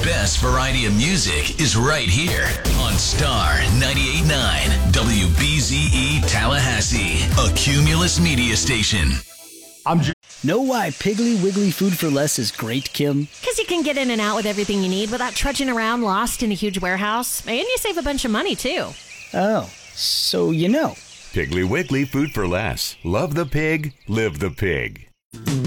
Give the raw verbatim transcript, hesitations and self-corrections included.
best variety of music is right here on Star ninety-eight point nine W B Z E Tallahassee, a Cumulus media station. I'm just Know why Piggly Wiggly Food for Less is great, Kim? Because you can get in and out with everything you need without trudging around lost in a huge warehouse. And you save a bunch of money, too. Oh, so you know. Piggly Wiggly Food for Less. Love the pig, live the pig.